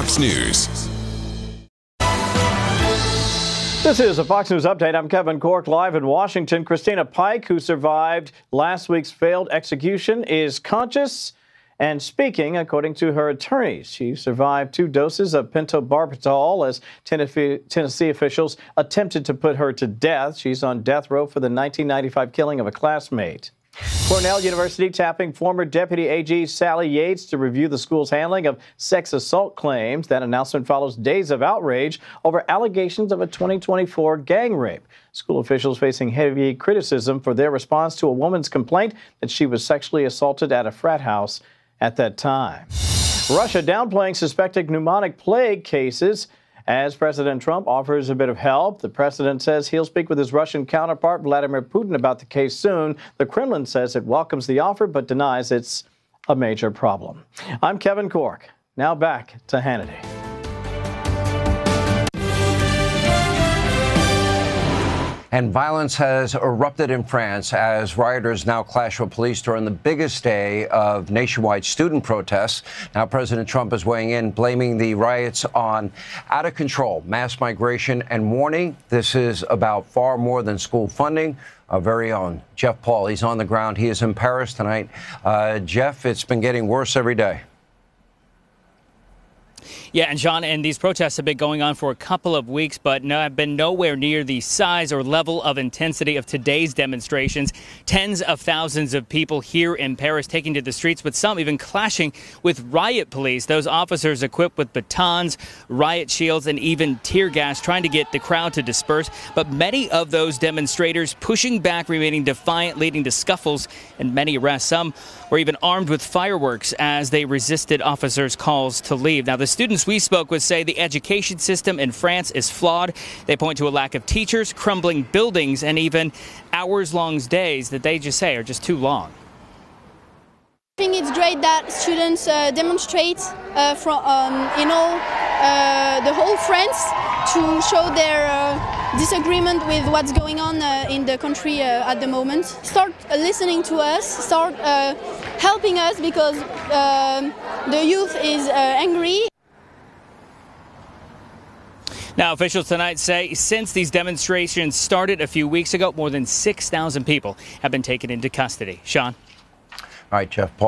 Fox News. This is a Fox News update. I'm Kevin Cork, live in Washington. Christina Pike, who survived last week's failed execution, is conscious and speaking, according to her attorneys. She survived 2 doses of pentobarbital as Tennessee officials attempted to put her to death. She's on death row for the 1995 killing of a classmate. Cornell University tapping former Deputy AG Sally Yates to review the school's handling of sex assault claims. That announcement follows days of outrage over allegations of a 2024 gang rape. School officials facing heavy criticism for their response to a woman's complaint that she was sexually assaulted at a frat house at that time. Russia downplaying suspected pneumonic plague cases as President Trump offers a bit of help. The president says he'll speak with his Russian counterpart, Vladimir Putin, about the case soon. The Kremlin says it welcomes the offer but denies it's a major problem. I'm Kevin Cork. Now back to Hannity. And violence has erupted in France as rioters now clash with police during the biggest day of nationwide student protests. Now President Trump is weighing in, blaming the riots on out of control mass migration and warning this is about far more than school funding. Our very own Jeff Paul, he's on the ground. He is in Paris tonight. Jeff, it's been getting worse every day. Yeah, and John, and these protests have been going on for a couple of weeks, but have been nowhere near the size or level of intensity of today's demonstrations. Tens of thousands of people here in Paris taking to the streets, with some even clashing with riot police. Those officers equipped with batons, riot shields, and even tear gas, trying to get the crowd to disperse. But many of those demonstrators pushing back, remaining defiant, leading to scuffles and many arrests. Some were even armed with fireworks as they resisted officers' calls to leave. Now, the students we spoke with say the education system in France is flawed. They point to a lack of teachers, crumbling buildings, and even hours-long days that they just say are just too long. I think it's great that students demonstrate from the whole France to show their disagreement with what's going on in the country at the moment. Start listening to us, start helping us, because the youth is angry. Now, officials tonight say since these demonstrations started a few weeks ago, more than 6,000 people have been taken into custody. Sean? All right, Jeff Paul.